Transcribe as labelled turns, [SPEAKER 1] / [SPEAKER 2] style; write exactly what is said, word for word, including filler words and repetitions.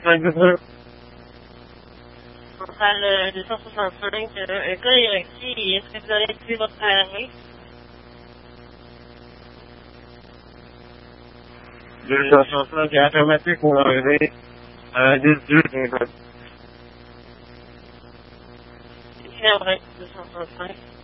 [SPEAKER 1] cinq deux.
[SPEAKER 2] Centrale deux cent soixante-cinq, euh, école Erecti, est-ce que vous allez activer votre alarme?
[SPEAKER 1] deux cent soixante-cinq est automatique pour arriver à dix-huit cinquante.
[SPEAKER 2] C'est vrai, deux cent soixante-cinq.